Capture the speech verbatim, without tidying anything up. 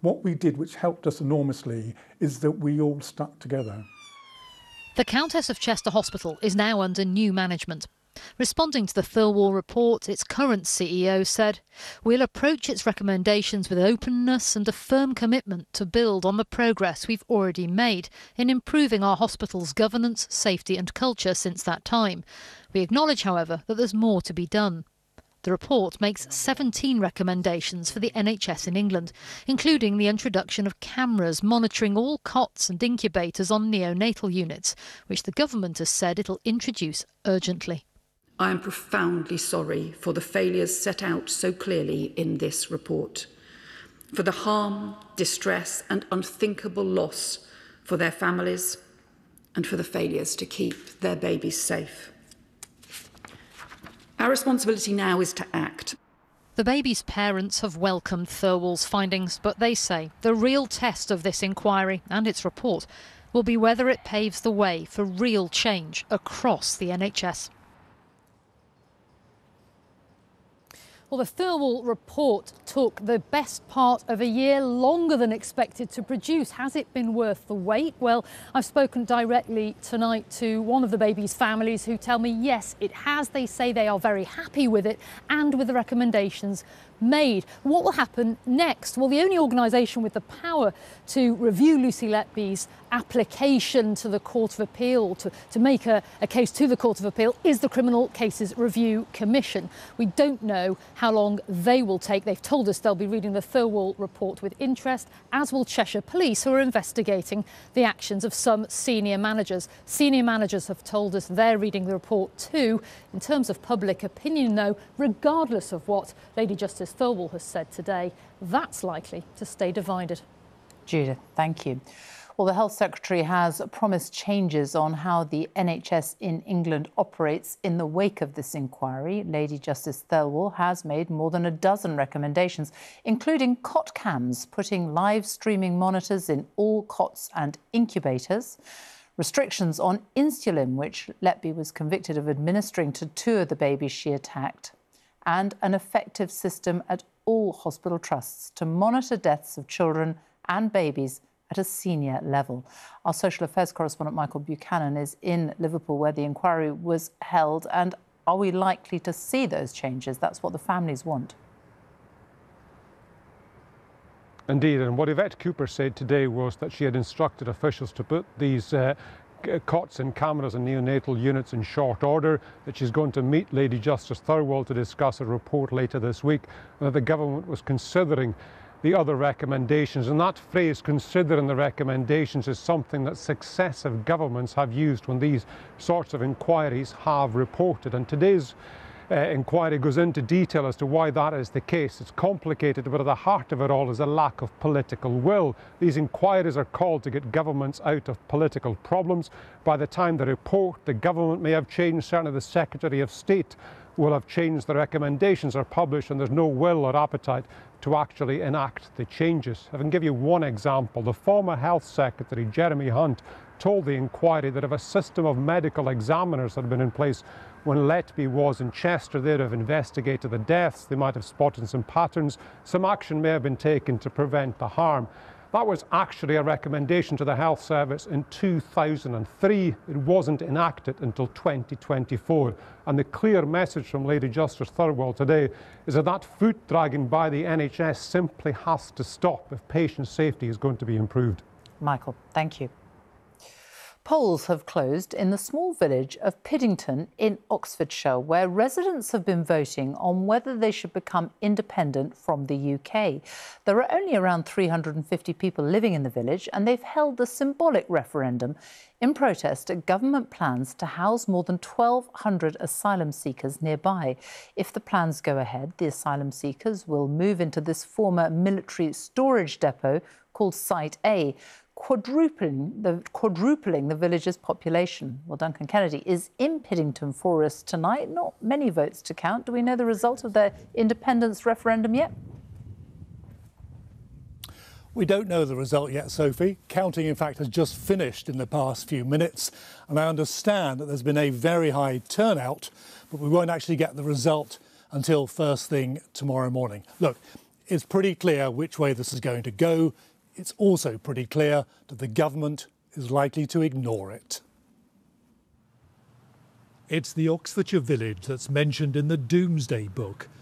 What we did, which helped us enormously, is that we all stuck together. The Countess of Chester Hospital is now under new management. Responding to the Thirlwall report, its current C E O said, "We'll approach its recommendations with openness and a firm commitment to build on the progress we've already made in improving our hospital's governance, safety and culture since that time. We acknowledge, however, that there's more to be done." The report makes seventeen recommendations for the N H S in England, including the introduction of cameras monitoring all cots and incubators on neonatal units, which the government has said it'll introduce urgently. I am profoundly sorry for the failures set out so clearly in this report, for the harm, distress and unthinkable loss for their families, and for the failures to keep their babies safe. Our responsibility now is to act. The baby's parents have welcomed Thirlwall's findings, but they say the real test of this inquiry and its report will be whether it paves the way for real change across the N H S. Well, the Thirlwall report took the best part of a year, longer than expected to produce. Has it been worth the wait? Well, I've spoken directly tonight to one of the baby's families who tell me, yes, it has. They say they are very happy with it and with the recommendations made. What will happen next? Well, the only organisation with the power to review Lucy Letby's application to the Court of Appeal, to, to make a, a case to the Court of Appeal, is the Criminal Cases Review Commission. We don't know how long they will take. They've told us they'll be reading the Thirlwall report with interest, as will Cheshire Police, who are investigating the actions of some senior managers. Senior managers have told us they're reading the report too. In terms of public opinion, though, regardless of what Lady Justice Thirlwall has said today, that's likely to stay divided. Judith, thank you. Well, the Health Secretary has promised changes on how the N H S in England operates in the wake of this inquiry. Lady Justice Thirlwall has made more than a dozen recommendations, including cot cams, putting live streaming monitors in all cots and incubators, restrictions on insulin, which Letby was convicted of administering to two of the babies she attacked, and an effective system at all hospital trusts to monitor deaths of children and babies at a senior level. Our social affairs correspondent Michael Buchanan is in Liverpool, where the inquiry was held. And are we likely to see those changes? That's what the families want. Indeed, and what Yvette Cooper said today was that she had instructed officials to put these uh, cots and cameras and neonatal units in short order, that she's going to meet Lady Justice Thirlwall to discuss a report later this week, and that the government was considering the other recommendations. And that phrase, considering the recommendations, is something that successive governments have used when these sorts of inquiries have reported. And today's uh, inquiry goes into detail as to why that is the case. It's complicated, but at the heart of it all is a lack of political will. These inquiries are called to get governments out of political problems. By the time they report, the government may have changed. Certainly the Secretary of State will have changed. The recommendations are published and there's no will or appetite to actually enact the changes. I can give you one example. The former Health Secretary, Jeremy Hunt, told the inquiry that if a system of medical examiners had been in place when Letby was in Chester, they'd have investigated the deaths, they might have spotted some patterns, some action may have been taken to prevent the harm. That was actually a recommendation to the Health Service in two thousand three. It wasn't enacted until twenty twenty-four. And the clear message from Lady Justice Thirlwall today is that that foot dragging by the N H S simply has to stop if patient safety is going to be improved. Michael, thank you. Polls have closed in the small village of Piddington in Oxfordshire, where residents have been voting on whether they should become independent from the U K. There are only around three hundred fifty people living in the village, and they've held the symbolic referendum in protest at government plans to house more than twelve hundred asylum seekers nearby. If the plans go ahead, the asylum seekers will move into this former military storage depot called Site A, quadrupling the, quadrupling the village's population. Well, Duncan Kennedy is in Piddington for us tonight. Not many votes to count. Do we know the result of their independence referendum yet? We don't know the result yet, Sophie. Counting, in fact, has just finished in the past few minutes. And I understand that there's been a very high turnout, but we won't actually get the result until first thing tomorrow morning. Look, It's pretty clear which way this is going to go. It's also pretty clear that the government is likely to ignore it. It's the Oxfordshire village that's mentioned in the Doomsday Book,